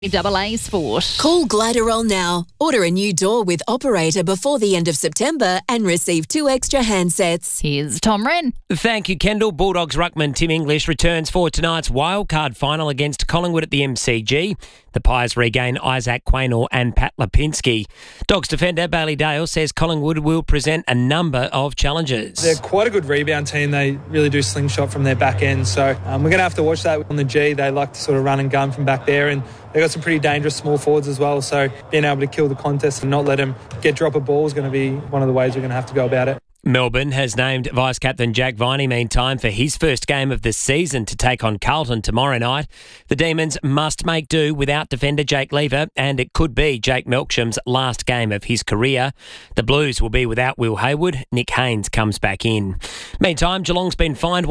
AA Sport. Call Gliderol now. Order a new door with Operator before the end of September and receive 2 extra handsets. Here's Tom Wren. Thank you, Kendall. Bulldogs ruckman Tim English returns for tonight's wildcard final against Collingwood at the MCG. The Pies regain Isaac Quaynor and Pat Lipinski. Dogs defender Bailey Dale says Collingwood will present a number of challenges. They're quite a good rebound team. They really do slingshot from their back end. So we're going to have to watch that on the G. They like to sort of run and gun from back there, and they've got some pretty dangerous small forwards as well. So being able to kill the contest and not let them get drop a ball is going to be one of the ways we're going to have to go about it. Melbourne has named Vice-Captain Jack Viney meantime for his first game of the season to take on Carlton tomorrow night. The Demons must make do without defender Jake Lever, and it could be Jake Melksham's last game of his career. The Blues will be without Will Hayward. Nick Haynes comes back in. Meantime, Geelong's been fined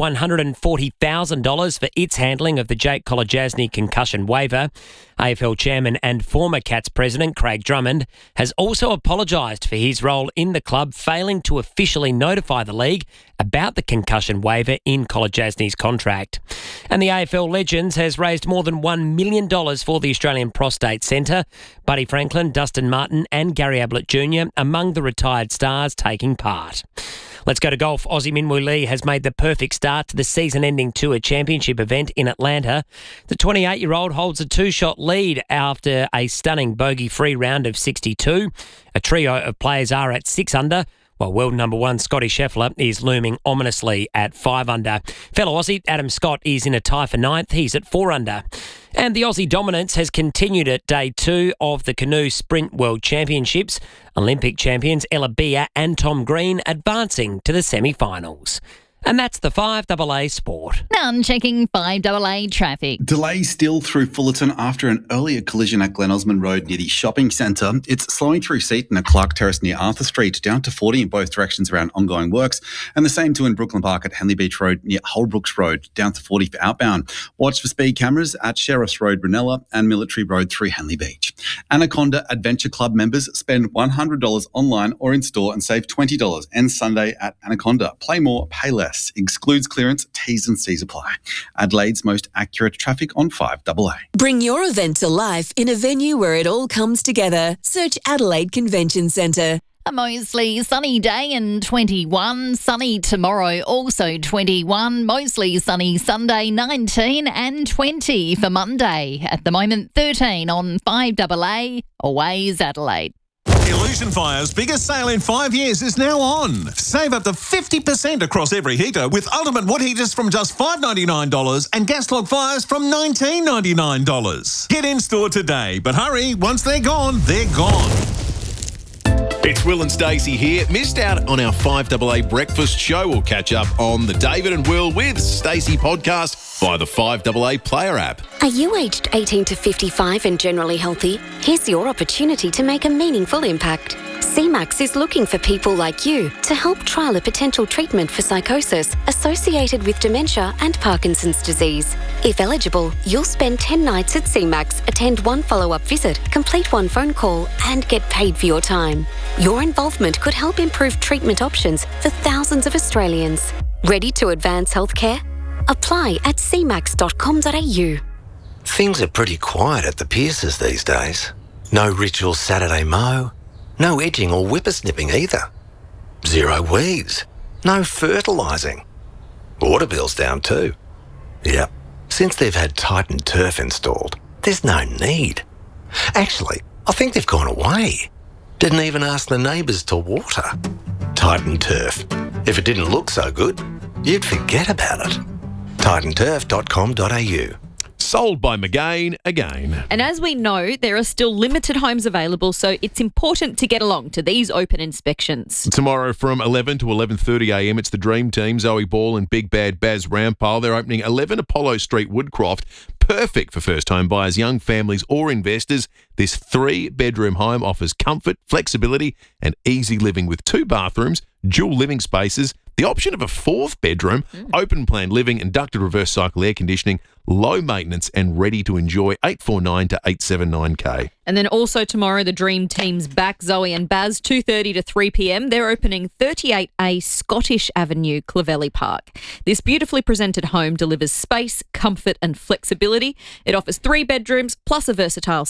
$140,000 for its handling of the Jake Kolodjasny concussion waiver. AFL chairman and former Cats president Craig Drummond has also apologised for his role in the club failing to officially notify the league about the concussion waiver in Kolodjasny's contract. And the AFL Legends has raised more than $1 million for the Australian Prostate Centre. Buddy Franklin, Dustin Martin and Gary Ablett Jr. among the retired stars taking part. Let's go to golf. Aussie Minwoo Lee has made the perfect start to the season-ending Tour Championship event in Atlanta. The 28-year-old holds a 2-shot lead after a stunning bogey-free round of 62. A trio of players are at 6 under, while world number 1 Scotty Scheffler is looming ominously at 5 under. Fellow Aussie Adam Scott is in a tie for 9th. He's at 4 under. And the Aussie dominance has continued at day 2 of the Canoe Sprint World Championships. Olympic champions Ella Beer and Tom Green advancing to the semi-finals. And that's the 5AA Sport. Now checking 5AA traffic. Delays still through Fullerton after an earlier collision at Glen Osmond Road near the shopping centre. It's slowing through Seaton at Clark Terrace near Arthur Street, down to 40 in both directions around ongoing works. And the same too in Brooklyn Park at Henley Beach Road near Holbrooks Road, down to 40 for outbound. Watch for speed cameras at Sheriffs Road, Brunella and Military Road through Henley Beach. Anaconda Adventure Club members spend $100 online or in store and save $20. Ends Sunday at Anaconda. Play more, pay less. Excludes clearance, T's and C's apply. Adelaide's most accurate traffic on 5AA. Bring your event to life in a venue where it all comes together. Search Adelaide Convention Centre. A mostly sunny day and 21. Sunny tomorrow, also 21. Mostly sunny Sunday, 19 and 20 for Monday. At the moment, 13 on 5AA. Always Adelaide. Illusion Fire's biggest sale in 5 years is now on. Save up to 50% across every heater with Ultimate Wood Heaters from just $5.99 and gas log fires from $19.99. Get in store today, but hurry, once they're gone, they're gone. It's Will and Stacey here. Missed out on our 5AA breakfast show? We'll catch up on the David and Will with Stacey podcast via the 5AA player app. Are you aged 18 to 55 and generally healthy? Here's your opportunity to make a meaningful impact. CMAX is looking for people like you to help trial a potential treatment for psychosis associated with dementia and Parkinson's disease. If eligible, you'll spend 10 nights at CMAX, attend 1 follow-up visit, complete 1 phone call, and get paid for your time. Your involvement could help improve treatment options for thousands of Australians. Ready to advance healthcare? Apply at cmax.com.au. Things are pretty quiet at the Pierces these days. No ritual Saturday mow. No edging or whippersnipping either. 0 weeds. No fertilising. Water bill's down too. Yep. Since they've had Titan Turf installed, there's no need. Actually, I think they've gone away. Didn't even ask the neighbours to water. Titan Turf. If it didn't look so good, you'd forget about it. titanturf.com.au. Sold by McGain again. And as we know, there are still limited homes available, so it's important to get along to these open inspections. Tomorrow from 11 to 11:30am, it's the Dream Team, Zoe Ball and Big Bad Baz Rampal. They're opening 11 Apollo Street, Woodcroft. Perfect for first-home buyers, young families or investors. This 3-bedroom home offers comfort, flexibility and easy living with 2 bathrooms, dual living spaces, The option of a fourth bedroom, open plan living, inducted reverse cycle air conditioning, low maintenance and ready to enjoy, 849 to 879K. And then also tomorrow, the Dream Team's back, Zoe and Baz, 2:30 to 3 p.m. They're opening 38A Scottish Avenue, Clovelly Park. This beautifully presented home delivers space, comfort and flexibility. It offers 3 bedrooms plus a versatile